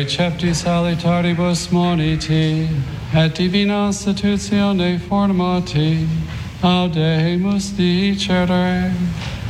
recepti salitaribus moniti, et divina institutione formati, audemus dicere.